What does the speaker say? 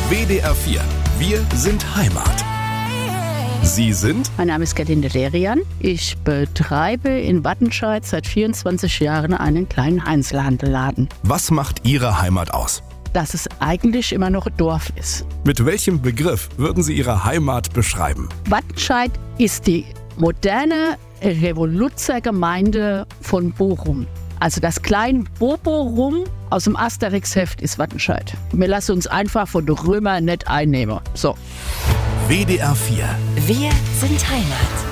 WDR 4. Wir sind Heimat. Sie sind? Mein Name ist Gerlinde Derian. Ich betreibe in Wattenscheid seit 24 Jahren einen kleinen Einzelhandelladen. Was macht Ihre Heimat aus? Dass es eigentlich immer noch ein Dorf ist. Mit welchem Begriff würden Sie Ihre Heimat beschreiben? Wattenscheid ist die moderne Revoluzergemeinde von Bochum. Also das kleine Boborum aus dem Asterix-Heft ist Wattenscheid. Wir lassen uns einfach von den Römern nicht einnehmen. So. WDR 4. Wir sind Heimat.